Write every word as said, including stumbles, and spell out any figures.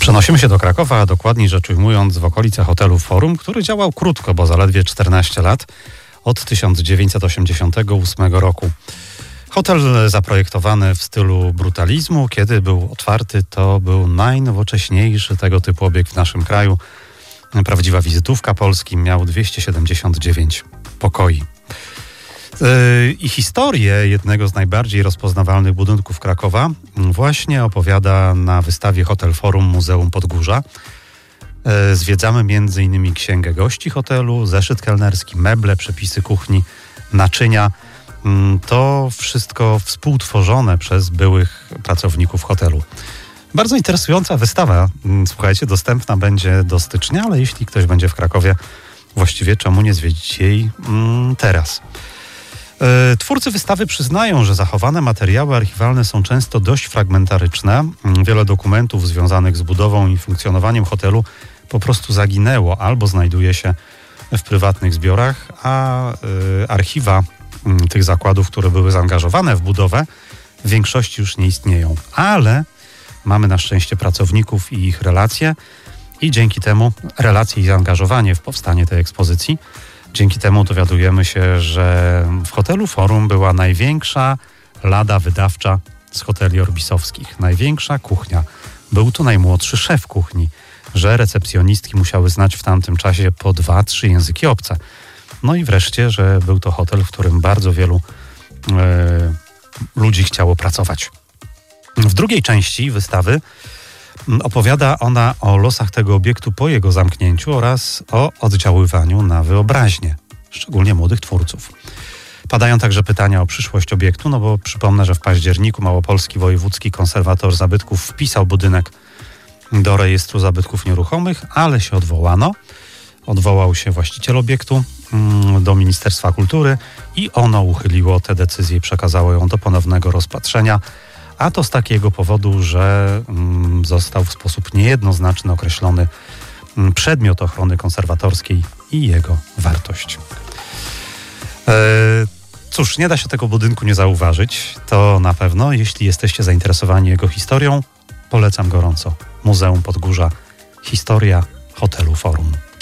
Przenosimy się do Krakowa, a dokładniej rzecz ujmując w okolice hotelu Forum, który działał krótko, bo zaledwie czternaście lat, od tysiąc dziewięćset osiemdziesiątego ósmego roku. Hotel zaprojektowany w stylu brutalizmu, kiedy był otwarty, to był najnowocześniejszy tego typu obiekt w naszym kraju. Prawdziwa wizytówka Polski, miał dwieście siedemdziesiąt dziewięć pokoi. I historię jednego z najbardziej rozpoznawalnych budynków Krakowa właśnie opowiada na wystawie Hotel Forum Muzeum Podgórza. Zwiedzamy między innymi księgę gości hotelu, zeszyt kelnerski, meble, przepisy kuchni, naczynia. To wszystko współtworzone przez byłych pracowników hotelu. Bardzo interesująca wystawa, słuchajcie, dostępna będzie do stycznia, ale jeśli ktoś będzie w Krakowie, właściwie czemu nie zwiedzić jej teraz? Twórcy wystawy przyznają, że zachowane materiały archiwalne są często dość fragmentaryczne. Wiele dokumentów związanych z budową i funkcjonowaniem hotelu po prostu zaginęło albo znajduje się w prywatnych zbiorach, a archiwa tych zakładów, które były zaangażowane w budowę, w większości już nie istnieją. Ale mamy na szczęście pracowników i ich relacje i dzięki temu relacje i zaangażowanie w powstanie tej ekspozycji. Dzięki temu dowiadujemy się, że w hotelu Forum była największa lada wydawcza z hoteli orbisowskich. Największa kuchnia. Był tu najmłodszy szef kuchni, że recepcjonistki musiały znać w tamtym czasie po dwa, trzy języki obce. No i wreszcie, że był to hotel, w którym bardzo wielu e, ludzi chciało pracować. W drugiej części wystawy opowiada ona o losach tego obiektu po jego zamknięciu oraz o oddziaływaniu na wyobraźnię, szczególnie młodych twórców. Padają także pytania o przyszłość obiektu, no bo przypomnę, że w październiku Małopolski Wojewódzki Konserwator Zabytków wpisał budynek do rejestru zabytków nieruchomych, ale się odwołano. Odwołał się właściciel obiektu do Ministerstwa Kultury i ono uchyliło tę decyzję i przekazało ją do ponownego rozpatrzenia. A to z takiego powodu, że został w sposób niejednoznaczny określony przedmiot ochrony konserwatorskiej i jego wartość. Cóż, nie da się tego budynku nie zauważyć, to na pewno. Jeśli jesteście zainteresowani jego historią, polecam gorąco. Muzeum Podgórza. Historia hotelu Forum.